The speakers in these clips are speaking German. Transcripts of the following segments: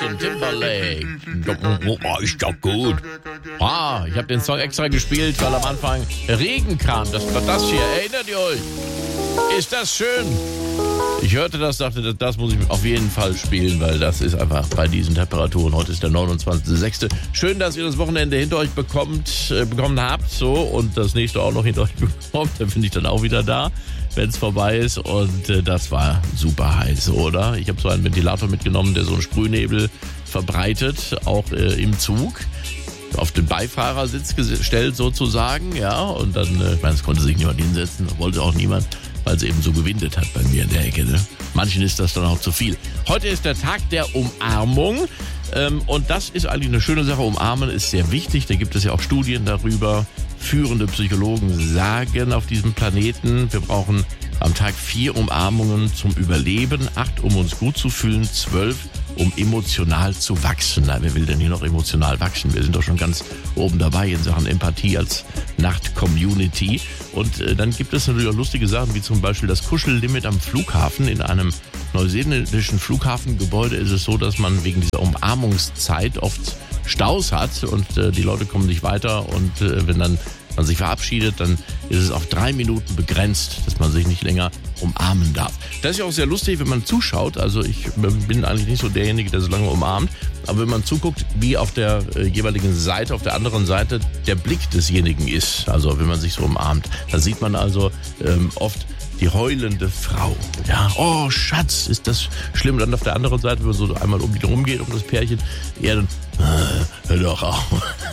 Justin Timberlake. Oh, ist doch gut. Ich habe den Song extra gespielt, weil am Anfang Regen kam. Das war das hier. Erinnert ihr euch? Ist das schön? Ich hörte das, dachte, das muss ich auf jeden Fall spielen, weil das ist einfach bei diesen Temperaturen. Heute ist der 29.06. Schön, dass ihr das Wochenende hinter euch bekommen habt, so, und das nächste auch noch hinter euch bekommt. Dann bin ich dann auch wieder da, wenn es vorbei ist. Und das war super heiß, oder? Ich habe so einen Ventilator mitgenommen, der so einen Sprühnebel verbreitet, auch im Zug. Auf den Beifahrersitz gestellt sozusagen, ja. Und dann, ich meine, es konnte sich niemand hinsetzen, wollte auch niemand, weil es eben so gewindet hat bei mir in der Ecke. Ne? Manchen ist das dann auch zu viel. Heute ist der Tag der Umarmung und das ist eigentlich eine schöne Sache. Umarmen ist sehr wichtig, da gibt es ja auch Studien darüber. Führende Psychologen sagen auf diesem Planeten, wir brauchen am Tag 4 Umarmungen zum Überleben, 8, um uns gut zu fühlen, 12, um emotional zu wachsen. Na, wer will denn hier noch emotional wachsen? Wir sind doch schon ganz oben dabei in Sachen Empathie als Nacht-Community. Und dann gibt es natürlich auch lustige Sachen, wie zum Beispiel das Kuschellimit am Flughafen. In einem neuseeländischen Flughafengebäude ist es so, dass man wegen dieser Umarmungszeit oft Staus hat und die Leute kommen nicht weiter. Und wenn dann man sich verabschiedet, dann ist es auf 3 Minuten begrenzt, dass man sich nicht länger umarmen darf. Das ist ja auch sehr lustig, wenn man zuschaut. Also ich bin eigentlich nicht so derjenige, der so lange umarmt. Aber wenn man zuguckt, wie auf der jeweiligen Seite, auf der anderen Seite der Blick desjenigen ist, also wenn man sich so umarmt, dann sieht man also oft die heulende Frau. Ja, oh Schatz, ist das schlimm. Und dann auf der anderen Seite, wenn man so einmal um die drum geht, um das Pärchen, eher dann, hör doch auf.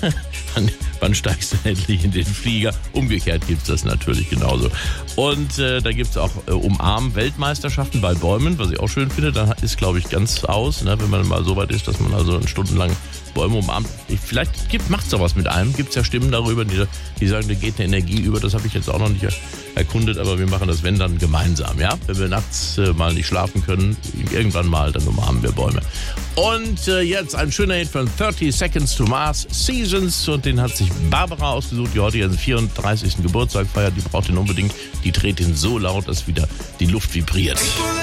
Wann steigst du endlich in den Flieger? Umgekehrt gibt's das natürlich genauso. Und da gibt's auch Umarm-Weltmeisterschaften bei Bäumen, was ich auch schön finde. Dann ist, glaube ich, ganz aus, ne, wenn man mal so weit ist, dass man also stundenlang Bäume umarmt. Vielleicht macht's da was mit einem. Gibt's ja Stimmen darüber, die sagen, da geht eine Energie über. Das habe ich jetzt auch noch nicht erkundet, aber wir machen das, wenn, dann gemeinsam. Ja? Wenn wir nachts mal nicht schlafen können, irgendwann mal, dann umarmen wir Bäume. Und jetzt ein schöner Hit von 30 Seconds to Mars, Seasons. Und den hat sich Barbara ausgesucht, die heute ihren 34. Geburtstag feiert. Die braucht ihn unbedingt. Die dreht ihn so laut, dass wieder die Luft vibriert.